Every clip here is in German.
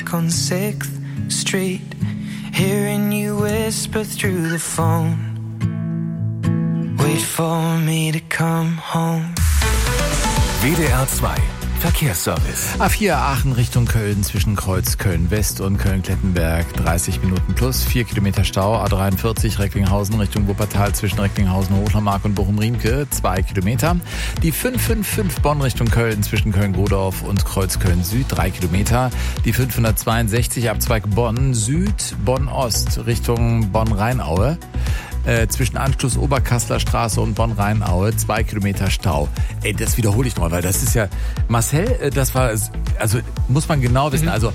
back on 6th Street, hearing you whisper through the phone. Wait for me to come home. WDR 2 Verkehrsservice. A4 Aachen Richtung Köln zwischen Kreuz Köln-West und Köln-Klettenberg 30 Minuten plus, 4 Kilometer Stau. A43 Recklinghausen Richtung Wuppertal zwischen Recklinghausen, Hochlermark und Bochum-Riemke 2 Kilometer. Die 555 Bonn Richtung Köln zwischen Köln-Godorf und Kreuz Köln-Süd 3 Kilometer. Die 562 Abzweig Bonn Süd, Bonn-Ost Richtung Bonn-Rheinaue. Zwischen Anschluss Oberkassler Straße und Bonn-Rheinaue 2 Kilometer Stau. Ey, das wiederhole ich noch, weil das ist ja, Marcel, das war, also muss man genau wissen, also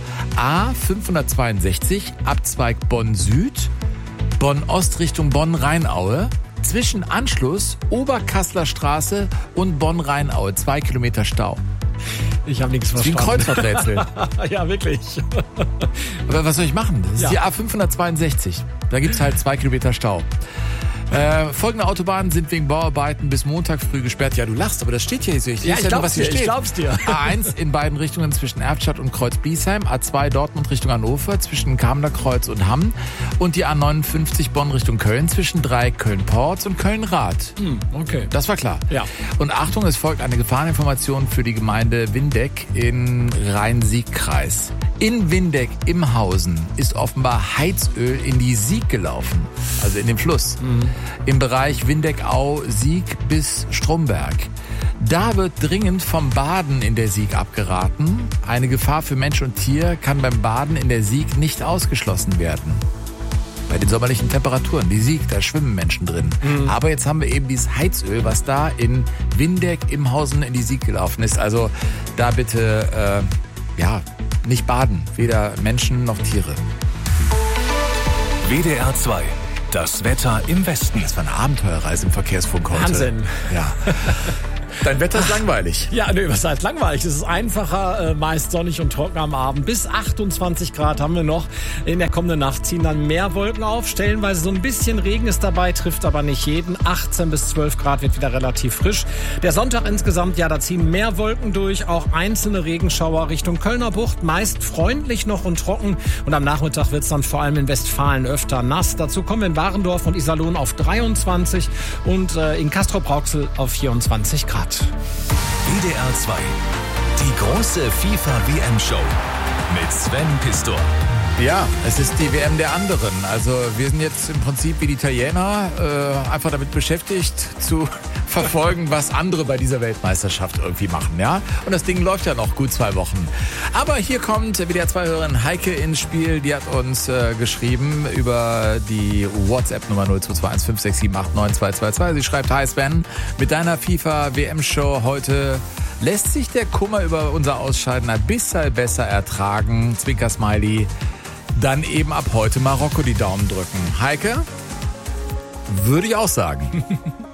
A562 Abzweig Bonn Süd, Bonn Ost Richtung Bonn-Rheinaue, zwischen Anschluss Oberkassler Straße und Bonn-Rheinaue 2 Kilometer Stau. Ich habe nichts verstanden. Wie ein Kreuzworträtsel. Ja, wirklich. Aber was soll ich machen? Das ist die A562. Da gibt's halt 2 Kilometer Stau. Folgende Autobahnen sind wegen Bauarbeiten bis Montag früh gesperrt. Ja, du lachst, aber das steht hier so. Ich glaub's dir. A1 in beiden Richtungen zwischen Erftstadt und Kreuz-Biesheim. A2 Dortmund Richtung Hannover zwischen Kamener Kreuz und Hamm. Und die A59 Bonn Richtung Köln zwischen 3 Köln-Porz und Köln-Rath. Okay. Das war klar. Ja. Und Achtung, es folgt eine Gefahreninformation für die Gemeinde Windeck in Rhein-Sieg-Kreis. In Windeck im Hausen ist offenbar Heizöl in die Sieg gelaufen, also in den Fluss. Im Bereich Windeck-Au-Sieg bis Stromberg. Da wird dringend vom Baden in der Sieg abgeraten. Eine Gefahr für Mensch und Tier kann beim Baden in der Sieg nicht ausgeschlossen werden. Bei den sommerlichen Temperaturen, die Sieg, da schwimmen Menschen drin. Aber jetzt haben wir eben dieses Heizöl, was da in Windeck im Hausen in die Sieg gelaufen ist. Also da bitte, nicht baden, weder Menschen noch Tiere. WDR 2, das Wetter im Westen. Das war eine Abenteuerreise im Verkehrsfunk heute. Wahnsinn. Ja. Dein Wetter ist langweilig. Ja, was heißt langweilig? Es ist einfacher, meist sonnig und trocken am Abend. Bis 28 Grad haben wir noch. In der kommenden Nacht ziehen dann mehr Wolken auf. Stellenweise so ein bisschen Regen ist dabei, trifft aber nicht jeden. 18 bis 12 Grad wird wieder relativ frisch. Der Sonntag insgesamt, ja, da ziehen mehr Wolken durch. Auch einzelne Regenschauer Richtung Kölner Bucht. Meist freundlich noch und trocken. Und am Nachmittag wird es dann vor allem in Westfalen öfter nass. Dazu kommen wir in Warendorf und Iserlohn auf 23 und in Castrop-Rauxel auf 24 Grad. WDR 2, die große FIFA-WM-Show mit Sven Pistor. Ja, es ist die WM der anderen. Also wir sind jetzt im Prinzip wie die Italiener einfach damit beschäftigt zu verfolgen, was andere bei dieser Weltmeisterschaft irgendwie machen, ja? Und das Ding läuft ja noch gut 2 Wochen. Aber hier kommt WDR 2-Hörerin Heike ins Spiel. Die hat uns geschrieben über die WhatsApp-Nummer 022156789222. Sie schreibt: Hi Sven, mit deiner FIFA-WM-Show heute lässt sich der Kummer über unser Ausscheiden ein bisschen besser ertragen. Zwinker-Smiley. Dann eben ab heute Marokko die Daumen drücken. Heike? Würde ich auch sagen.